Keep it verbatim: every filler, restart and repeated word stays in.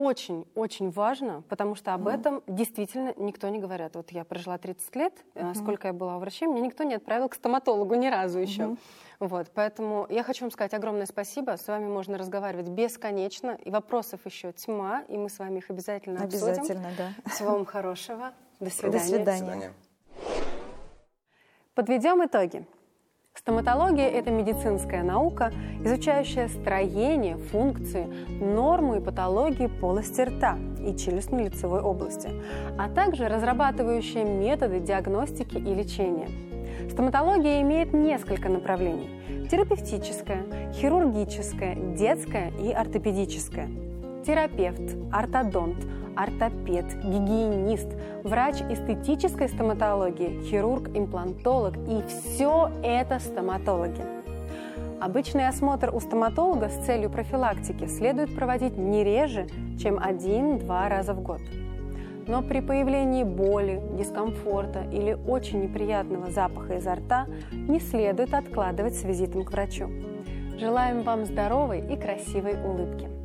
Очень-очень важно, потому что об Мгм. этом действительно никто не говорит. Вот я прожила тридцать лет, э, Мгм. сколько я была у врачей, меня никто не отправил к стоматологу ни разу еще. Мгм. Вот, поэтому я хочу вам сказать огромное спасибо. С вами можно разговаривать бесконечно, и вопросов еще тьма, и мы с вами их обязательно обсудим. Обязательно, да. Всего вам хорошего. До До свидания. До свидания. свидания. Подведем итоги. Стоматология – это медицинская наука, изучающая строение, функции, нормы и патологии полости рта и челюстно-лицевой области, а также разрабатывающая методы диагностики и лечения. Стоматология имеет несколько направлений – терапевтическое, хирургическое, детское и ортопедическое. Терапевт, ортодонт, ортопед, гигиенист, врач эстетической стоматологии, хирург, имплантолог и все это стоматологи. Обычный осмотр у стоматолога с целью профилактики следует проводить не реже, чем один-два раза в год. Но при появлении боли, дискомфорта или очень неприятного запаха изо рта не следует откладывать с визитом к врачу. Желаем вам здоровой и красивой улыбки.